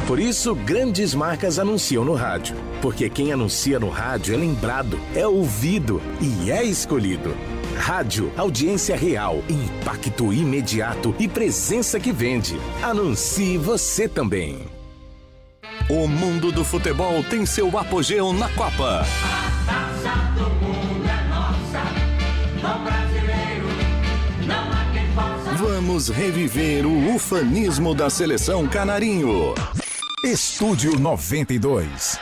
Por isso, grandes marcas anunciam no rádio. Porque quem anuncia no rádio é lembrado, é ouvido e é escolhido. Rádio, audiência real, impacto imediato e presença que vende. Anuncie você também. O mundo do futebol tem seu apogeu na Copa. A taça do mundo é nossa, no brasileiro não há quem possa. Vamos reviver o ufanismo da seleção canarinho. Estúdio 92.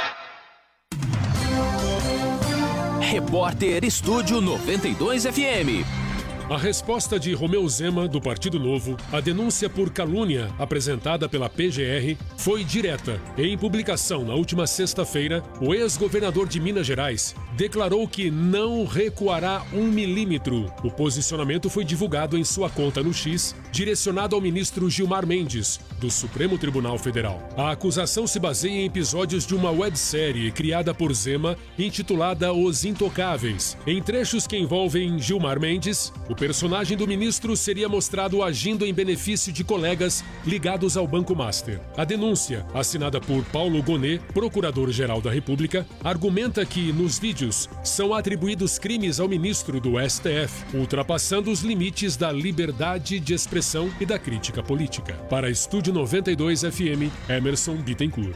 Repórter Estúdio 92 FM. A resposta de Romeu Zema, do Partido Novo, à denúncia por calúnia apresentada pela PGR foi direta. Em publicação na última sexta-feira, o ex-governador de Minas Gerais declarou que não recuará 1 milímetro. O posicionamento foi divulgado em sua conta no X, direcionado ao ministro Gilmar Mendes, do Supremo Tribunal Federal. A acusação se baseia em episódios de uma websérie criada por Zema, intitulada Os Intocáveis. Em trechos que envolvem Gilmar Mendes, o personagem do ministro seria mostrado agindo em benefício de colegas ligados ao Banco Master. A denúncia, assinada por Paulo Gonet, procurador-geral da República, argumenta que, nos vídeos, são atribuídos crimes ao ministro do STF, ultrapassando os limites da liberdade de expressão e da crítica política. Para Estúdio 92 FM, Emerson Bittencourt.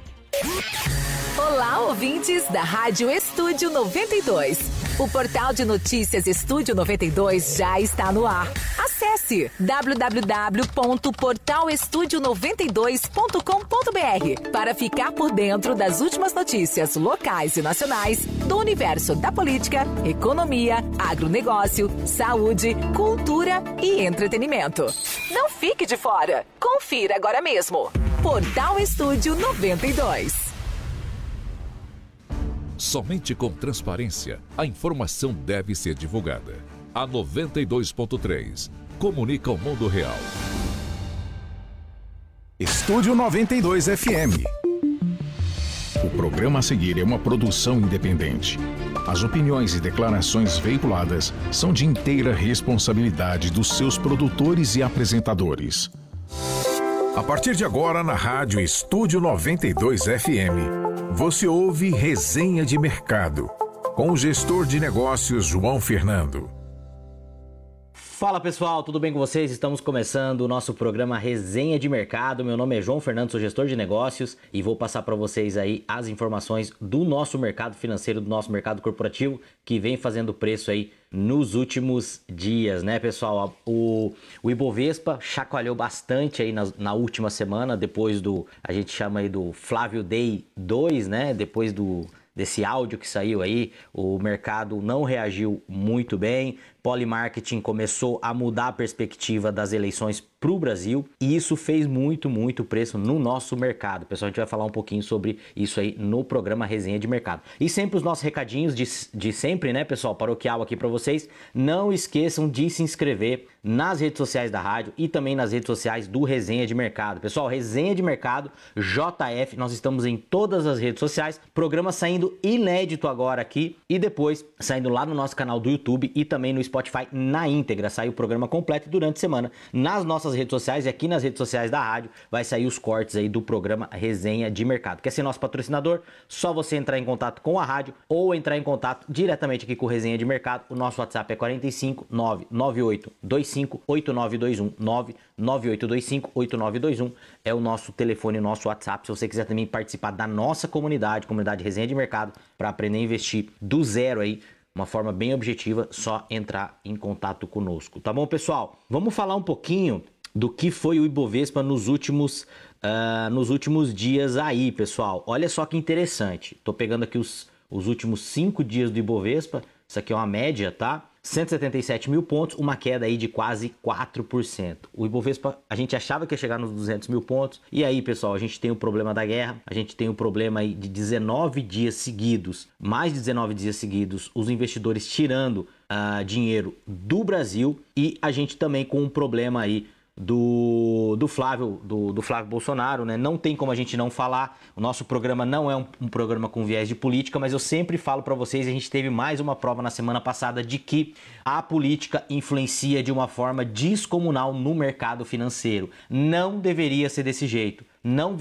Olá, ouvintes da Rádio Estúdio 92. O portal de notícias Estúdio 92 já está no ar. Acesse www.portalestudio92.com.br para ficar por dentro das últimas notícias locais e nacionais do universo da política, economia, agronegócio, saúde, cultura e entretenimento. Não fique de fora. Confira agora mesmo. Portal Estúdio 92. Somente com transparência, a informação deve ser divulgada. A 92.3 comunica o mundo real. Estúdio 92 FM. O programa a seguir é uma produção independente. As opiniões e declarações veiculadas são de inteira responsabilidade dos seus produtores e apresentadores. A partir de agora, na rádio Estúdio 92 FM, você ouve Resenha de Mercado, com o gestor de negócios João Fernando. Fala pessoal, tudo bem com vocês? Estamos começando o nosso programa Resenha de Mercado. Meu nome é João Fernando, sou gestor de negócios e vou passar para vocês aí as informações do nosso mercado financeiro, do nosso mercado corporativo, que vem fazendo preço aí nos últimos dias, né, pessoal? O Ibovespa chacoalhou bastante aí na última semana, depois do, a gente chama aí do Flávio Day 2, né? Depois desse áudio que saiu aí, o mercado não reagiu muito bem. Polymarketing começou a mudar a perspectiva das eleições para o Brasil e isso fez muito preço no nosso mercado. Pessoal, a gente vai falar um pouquinho sobre isso aí no programa Resenha de Mercado. E sempre os nossos recadinhos de sempre, né, pessoal, paroquial aqui para vocês. Não esqueçam de se inscrever nas redes sociais da rádio e também nas redes sociais do Resenha de Mercado. Pessoal, Resenha de Mercado, JF, nós estamos em todas as redes sociais. Programa saindo inédito agora aqui e depois saindo lá no nosso canal do YouTube e também no Spotify na íntegra. Sai o programa completo durante a semana nas nossas redes sociais e aqui nas redes sociais da rádio vai sair os cortes aí do programa Resenha de Mercado. Quer ser nosso patrocinador? Só você entrar em contato com a rádio ou entrar em contato diretamente aqui com o Resenha de Mercado. O nosso WhatsApp é 45 998 25 8921 99825 8921 é o nosso telefone, o nosso WhatsApp. Se você quiser também participar da nossa comunidade Resenha de Mercado, para aprender a investir do zero aí, uma forma bem objetiva, só entrar em contato conosco. Tá bom, pessoal? Vamos falar um pouquinho do que foi o Ibovespa nos últimos dias aí, pessoal. Olha só que interessante. Tô pegando aqui os últimos 5 dias do Ibovespa. Isso aqui é uma média, tá? 177 mil pontos, uma queda aí de quase 4%. O Ibovespa, a gente achava que ia chegar nos 200 mil pontos. E aí, pessoal, a gente tem o problema da guerra, a gente tem o problema aí de 19 dias seguidos, mais de 19 dias seguidos, os investidores tirando dinheiro do Brasil. E a gente também com um problema aí do Flávio Bolsonaro, né? Não tem como a gente não falar. O nosso programa não é um programa com viés de política, mas eu sempre falo para vocês, a gente teve mais uma prova na semana passada de que a política influencia de uma forma descomunal no mercado financeiro. Não deveria ser desse jeito. Não